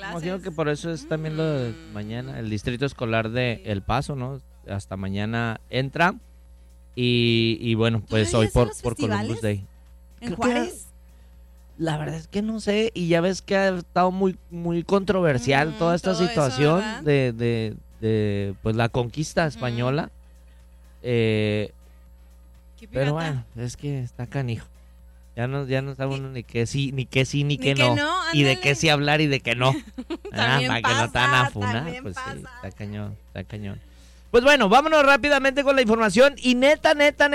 imagino que por eso es también lo de mañana, el distrito escolar de El Paso, ¿no? Hasta mañana entra y bueno, pues hoy por Columbus Day. ¿En Juárez? La verdad es que no sé, y ya ves que ha estado muy controversial toda esta situación eso, de pues la conquista española. Pero bueno, es que está canijo. Ya no sabe uno ni que sí, ni que no. Y de qué sí hablar y de qué no. Para que no tan afuna. Pues pasa. Sí, está cañón. Pues bueno, vámonos rápidamente con la información. Y neta,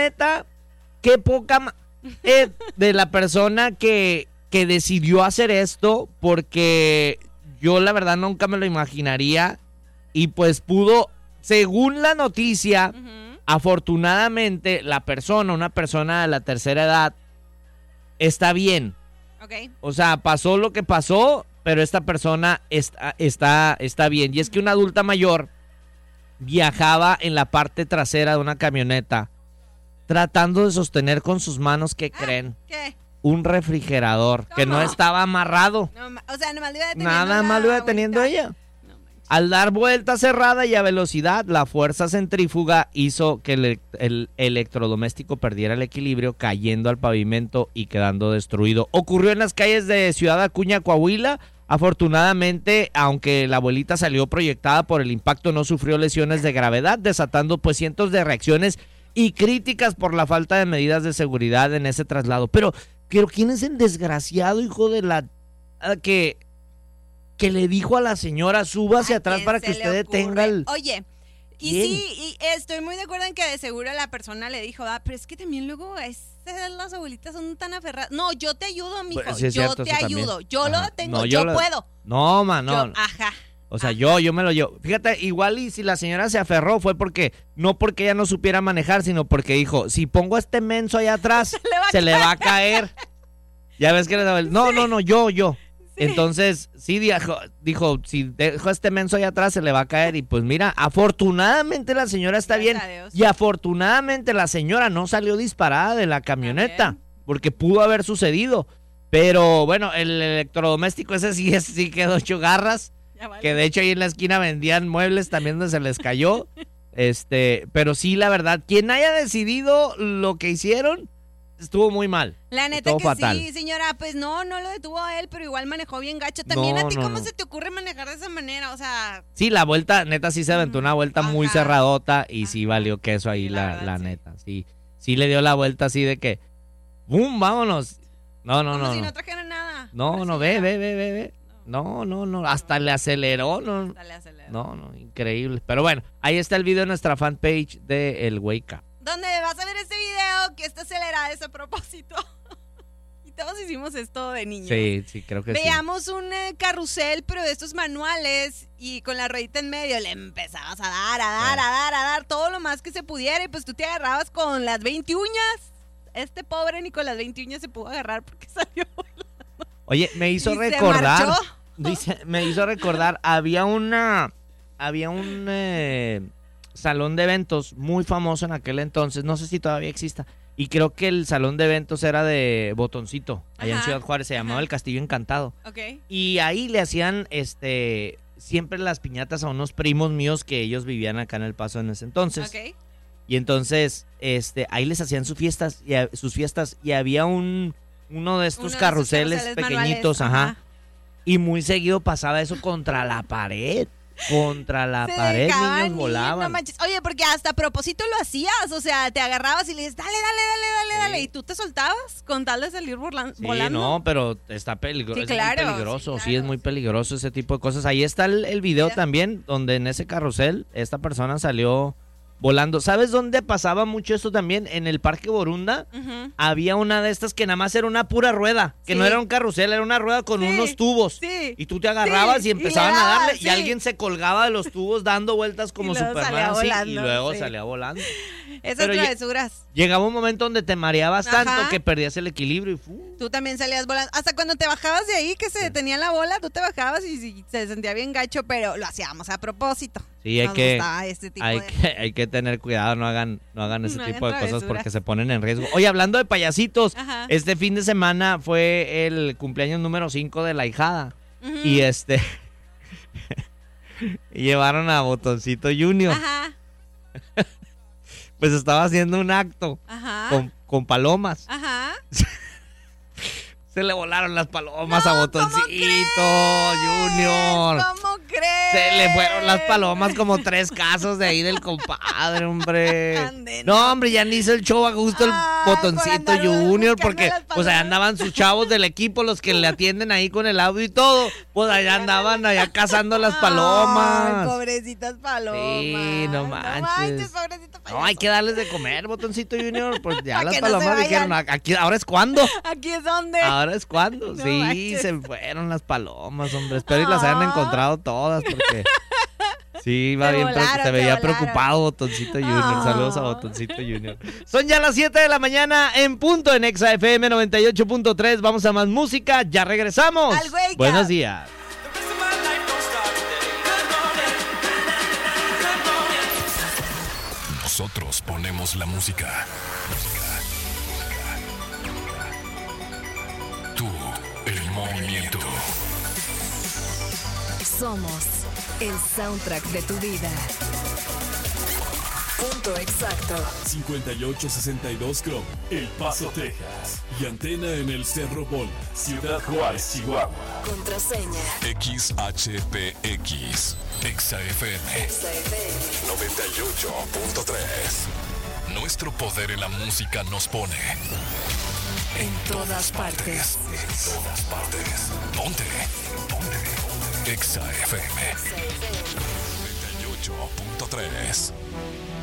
qué poca de la persona que decidió hacer esto, porque yo la verdad nunca me lo imaginaría. Y pues pudo, según la noticia, afortunadamente una persona de la tercera edad, está bien. Okay. O sea, pasó lo que pasó, pero esta persona está bien. Y es que una adulta mayor viajaba en la parte trasera de una camioneta tratando de sostener con sus manos, ¿qué creen? ¿Qué? Un refrigerador. ¿Cómo? Que no estaba amarrado. O sea, nada más lo iba deteniendo ella. Al dar vuelta cerrada y a velocidad, la fuerza centrífuga hizo que el electrodoméstico perdiera el equilibrio, cayendo al pavimento y quedando destruido. Ocurrió en las calles de Ciudad Acuña, Coahuila. Afortunadamente, aunque la abuelita salió proyectada por el impacto, no sufrió lesiones de gravedad, desatando pues cientos de reacciones y críticas por la falta de medidas de seguridad en ese traslado. Pero ¿quién es el desgraciado hijo de la que le dijo a la señora, suba hacia atrás para que usted detenga el... Oye, y estoy muy de acuerdo en que de seguro la persona le dijo, pero es que también luego las abuelitas son tan aferradas. No, yo te ayudo, mijo, pues sí, yo te ayudo, también. Yo lo detengo, no, yo puedo. No, man, no. Ajá. O sea, yo me lo llevo. Fíjate, igual y si la señora se aferró fue no porque ella no supiera manejar, sino porque dijo, si pongo a este menso allá atrás, se le va a caer. Ya ves que no, yo. Sí. Entonces, sí, dijo, si dejo a este menso allá atrás se le va a caer. Y pues mira, afortunadamente la señora está bien. Y afortunadamente la señora no salió disparada de la camioneta, porque pudo haber sucedido. Pero bueno, el electrodoméstico ese sí quedó hecho garras. Vale. Que de hecho ahí en la esquina vendían muebles también donde se les cayó. Pero sí, la verdad, quien haya decidido lo que hicieron estuvo muy mal. La neta que fatal. Sí, señora, pues no lo detuvo a él, pero igual manejó bien gacho. También a ti, ¿cómo se te ocurre manejar de esa manera? O sea... Sí, la vuelta, neta, sí se aventó una vuelta muy cerradota y sí valió queso ahí, la neta. Sí le dio la vuelta así de que, ¡bum! ¡Vámonos! No. Si no trajeron nada. No, ve. No, hasta le aceleró, ¿no? No, increíble. Pero bueno, ahí está el video en nuestra fanpage de El Wake Up. Donde vas a ver este video que está acelerada es a propósito. Y todos hicimos esto de niños. Sí, creo que Veamos un carrusel, pero de estos manuales, y con la ruedita en medio le empezabas a dar todo lo más que se pudiera, y pues tú te agarrabas con las 20 uñas. Este pobre ni con las 20 uñas se pudo agarrar porque salió volando. Oye, me hizo recordar. Me hizo recordar, había un salón de eventos muy famoso en aquel entonces, no sé si todavía exista, y creo que el salón de eventos era de Botoncito, allá en Ciudad Juárez, se llamaba El Castillo Encantado. Okay. Y ahí le hacían siempre las piñatas a unos primos míos que ellos vivían acá en El Paso en ese entonces. Okay. Y entonces ahí les hacían sus fiestas y había uno de estos carruseles pequeñitos, manuales. Y muy seguido pasaba eso contra la pared. Niños volaban. No manches. Oye, porque hasta a propósito lo hacías, o sea, te agarrabas y le dices, dale, y tú te soltabas con tal de salir volando. Sí, no, pero está peligroso. Sí, claro, es muy peligroso, sí, es muy peligroso ese tipo de cosas. Ahí está el video también, donde en ese carrusel esta persona salió volando. ¿Sabes dónde pasaba mucho esto también? En el Parque Borunda. Había una de estas que nada más era una pura rueda, que no era un carrusel, era una rueda con unos tubos. Sí. Y tú te agarrabas y empezaban a darle y alguien se colgaba de los tubos dando vueltas como Superman así, y luego salía volando. Esas travesuras. Llegaba un momento donde te mareabas tanto que perdías el equilibrio y tú también salías volando. Hasta cuando te bajabas de ahí, que se detenía la bola, tú te bajabas y se sentía bien gacho, pero lo hacíamos a propósito. Sí, hay que tener cuidado, no hagan ese tipo de cosas porque se ponen en riesgo. Oye, hablando de payasitos, este fin de semana fue el cumpleaños número 5 de la ahijada. Y Y llevaron a Botoncito Junior. Ajá. Pues estaba haciendo un acto. Ajá. Con palomas. Ajá. Se le volaron las palomas a Botoncito Junior. ¿Cómo crees? Se le fueron las palomas como 3 casos de ahí del compadre, hombre. No, hombre, ya ni hizo el show a gusto el Botoncito Junior porque pues allá andaban sus chavos del equipo, los que le atienden ahí con el audio y todo. Pues allá andaban allá cazando las palomas. Ay, pobrecitas palomas. Sí, no manches. Pobrecitas palomas. No, hay que darles de comer, Botoncito Junior. Pues ya las no palomas dijeron, aquí, ¿ahora es cuándo? ¿Aquí es dónde? ¿Ahora es cuándo? No sí, manches. Se fueron las palomas, hombre. Espero y las hayan encontrado todas porque sí, va bien, pero se veía preocupado Botoncito Junior. Saludos a Botoncito Junior. Son ya las 7 de la mañana en punto en Exa FM 98.3. Vamos a más música, ya regresamos. Buenos días. Nosotros ponemos la música. Tú, el movimiento. Somos el soundtrack de tu vida. Punto exacto. 5862 Chrome, El Paso, Texas. Y antena en el Cerro Bola, Ciudad Juárez, Chihuahua. Contraseña XHPX. Exa FM 98.3. Nuestro poder en la música nos pone en todas partes. En todas partes. Ponte. Exa FM 98.3.